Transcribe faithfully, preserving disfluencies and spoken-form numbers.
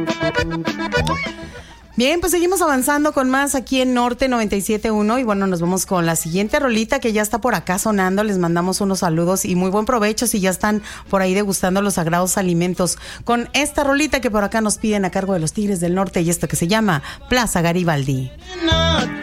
Bien, pues seguimos avanzando con más aquí en Norte noventa y siete punto uno y bueno, nos vamos con la siguiente rolita que ya está por acá sonando. Les mandamos unos saludos y muy buen provecho si ya están por ahí degustando los sagrados alimentos con esta rolita que por acá nos piden a cargo de los Tigres del Norte y esto que se llama Plaza Garibaldi.